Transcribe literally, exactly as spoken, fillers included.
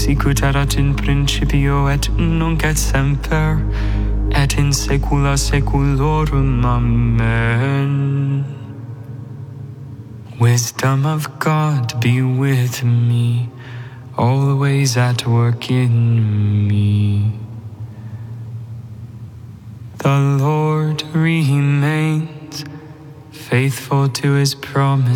sicut erat in principio et nunc et semper, et in saecula saeculorum. Amen. Wisdom of God be with me, always at work in me. The Lord remains faithful to his promise.